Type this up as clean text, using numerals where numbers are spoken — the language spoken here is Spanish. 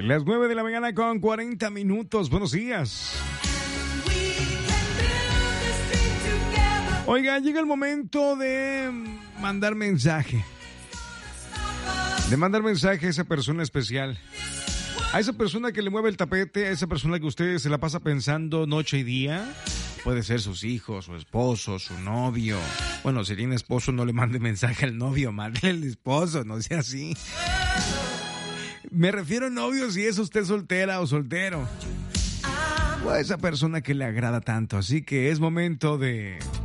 Las 9 de la mañana con 40 minutos. Buenos días. Oiga, llega el momento de mandar mensaje. De mandar mensaje a esa persona especial. A esa persona que le mueve el tapete, a esa persona que usted se la pasa pensando noche y día. Puede ser sus hijos, su esposo, su novio. Bueno, si tiene esposo, no le mande mensaje al novio, mándele al esposo, no sea así. Me refiero a novio si es usted soltera o soltero. O a esa persona que le agrada tanto. Así que es momento de